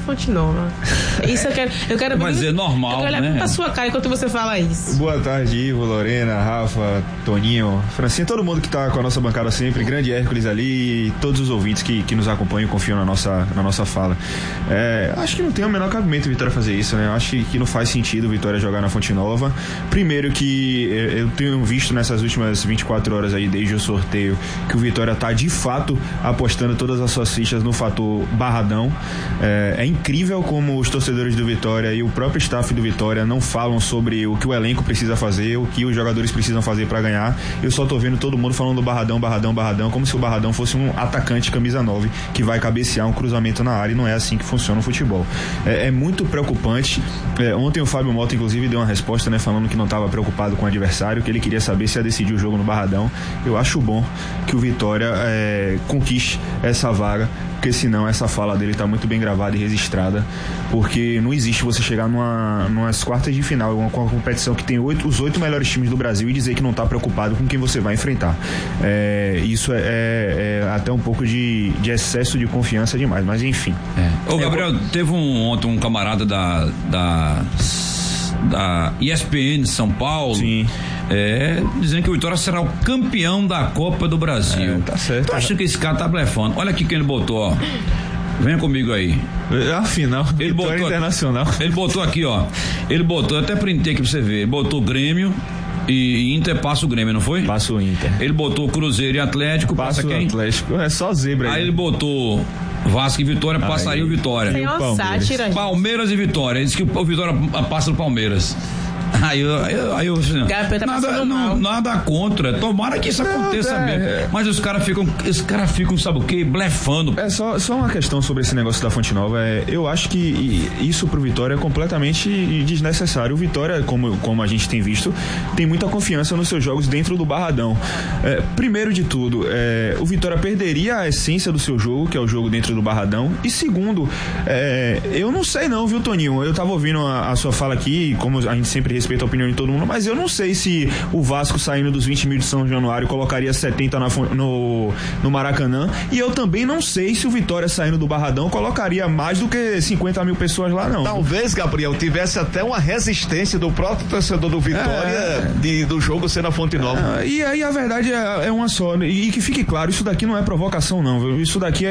Fonte Nova. Isso eu quero Mas é normal, eu quero olhar pra sua cara enquanto você fala isso. Boa tarde, Ivo, Lorena, Rafa, Toninho, Francinha, todo mundo que tá com a nossa bancada sempre, grande Hércules ali, e todos os ouvintes que nos acompanham e confiam na nossa fala. Acho que não tem o menor cabimento o Vitória fazer isso, né? Eu acho que não faz sentido o Vitória jogar na Fonte Nova. Primeiro que eu tenho visto nessas últimas 24 horas aí, desde o sorteio, que o Vitória tá de fato apostando todas as suas fichas no fator Barradão. É incrível como os torcedores do Vitória e o próprio staff do Vitória não falam sobre o que o elenco precisa fazer, o que os jogadores precisam fazer para ganhar. Eu só tô vendo todo mundo falando do Barradão, como se o Barradão fosse um atacante camisa 9 que vai cabecear um cruzamento na área, e não é assim que funciona o futebol. É muito preocupante. Ontem o Fábio Mota inclusive deu uma resposta, né, falando que não estava preocupado com o adversário, que ele queria saber se ia decidir o jogo no Barradão. Eu acho bom que o Vitória conquiste essa vaga, porque senão essa fala dele tá muito bem gravada e registrada, porque não existe você chegar numas quartas de final, uma competição que tem os 8 melhores times do Brasil, e dizer que não tá preocupado com quem você vai enfrentar. Isso é até um pouco de excesso de confiança demais, mas enfim. Ô Gabriel, teve ontem um camarada da ESPN São Paulo. Sim. Dizendo que o Vitória será o campeão da Copa do Brasil. Tá certo. Tô achando que esse cara tá blefando. Olha aqui quem ele botou, ó. Venha comigo aí. Afinal, ele botou Internacional. Ele botou aqui, ó. Eu até printei aqui pra você ver. Ele botou Grêmio e Inter passa o Grêmio, não foi? Passa o Inter. Ele botou Cruzeiro e Atlético, passa quem? Atlético. É só zebra aí. Aí ele botou Vasco e Vitória, passaria o Vitória. Tem uma sátira. Palmeiras e Vitória. Ele disse que o Vitória passa no Palmeiras. Aí eu nada contra, tomara que isso aconteça mesmo, mas os caras ficam, sabe o que, blefando. Só uma questão sobre esse negócio da Fonte Nova. Eu acho que isso pro Vitória é completamente desnecessário. O Vitória, como a gente tem visto, tem muita confiança nos seus jogos dentro do Barradão. Primeiro de tudo, o Vitória perderia a essência do seu jogo, que é o jogo dentro do Barradão, e segundo, eu não sei não, viu, Toninho? Eu tava ouvindo a sua fala aqui, como a gente sempre respeita a opinião de todo mundo, mas eu não sei se o Vasco saindo dos 20 mil de São Januário colocaria 70 no Maracanã, e eu também não sei se o Vitória saindo do Barradão colocaria mais do que 50 mil pessoas lá, não. Talvez, Gabriel, tivesse até uma resistência do próprio torcedor do Vitória do jogo ser na Fonte Nova. E aí a verdade é uma só, e que fique claro, isso daqui não é provocação não, viu? Isso daqui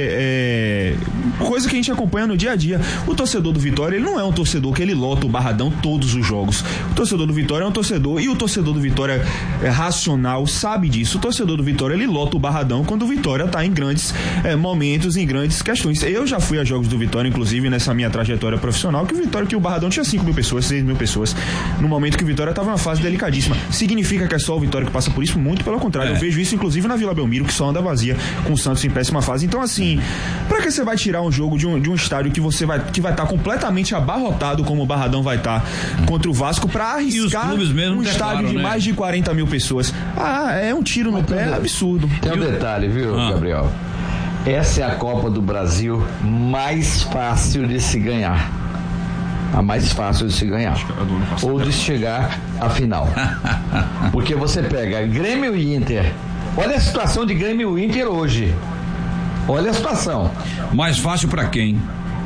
é coisa que a gente acompanha no dia a dia. O torcedor do Vitória, ele não é um torcedor que ele lota o Barradão todos os jogos. O torcedor do Vitória é um torcedor, e o torcedor do Vitória racional sabe disso. O torcedor do Vitória, ele lota o Barradão quando o Vitória tá em grandes momentos, em grandes questões. Eu já fui a jogos do Vitória, inclusive nessa minha trajetória profissional, que o Barradão tinha 5 mil pessoas, 6 mil pessoas, no momento que o Vitória tava numa fase delicadíssima. Significa que é só o Vitória que passa por isso? Muito pelo contrário. Eu vejo isso inclusive na Vila Belmiro, que só anda vazia, com o Santos em péssima fase. Então assim, pra que você vai tirar um jogo de um estádio que vai estar completamente abarrotado, como o Barradão vai estar contra o Vasco, pra arriscar um estádio de mais de 40 mil pessoas? É um tiro no pé absurdo. Tem um detalhe, viu, Gabriel? Essa é a Copa do Brasil mais fácil de se ganhar. A mais fácil de se ganhar. Ou de chegar à final. Porque você pega Grêmio e Inter. Olha a situação de Grêmio e Inter hoje. Olha a situação. Mais fácil pra quem?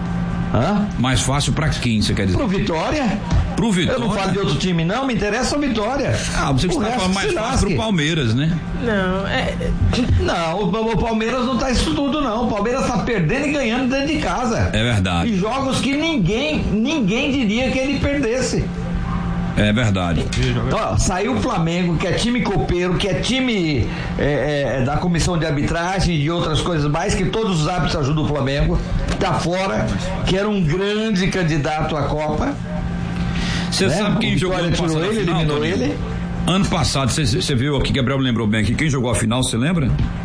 Mais fácil pra quem, você quer dizer? Pro Vitória. Eu não falo de outro time, não, me interessa o Vitória. Você está falando mais fácil pro Palmeiras, né? Não, o Palmeiras não tá isso tudo, não. O Palmeiras tá perdendo e ganhando dentro de casa. É verdade. E jogos que ninguém diria que ele perdesse. É verdade. Saiu o Flamengo, que é time copeiro, que é time da comissão de arbitragem e de outras coisas mais, que todos os árbitros ajudam o Flamengo. Tá fora, que era um grande candidato à Copa. Você sabe quem jogou ano passado? Eliminou ele. Ano passado, você viu aqui, Gabriel me lembrou bem aqui, quem jogou a final, você lembra?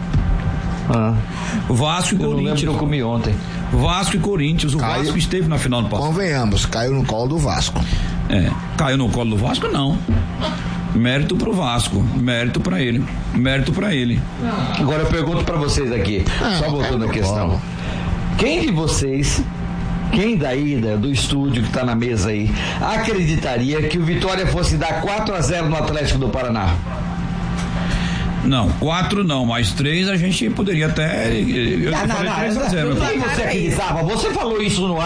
Vasco e Corinthians. Eu comi ontem. Vasco e Corinthians. Vasco esteve na final do passado. Convenhamos, caiu no colo do Vasco. Caiu no colo do Vasco, não. Mérito pro Vasco, mérito pra ele. Agora eu pergunto pra vocês aqui, só voltando a questão. Quem de vocês, daí do estúdio que tá na mesa aí, acreditaria que o Vitória fosse dar 4-0 no Atlético do Paraná? Não, 4 não, mas 3 a gente poderia até. Eu falei 3-0. Você acreditava? Você falou isso no ar.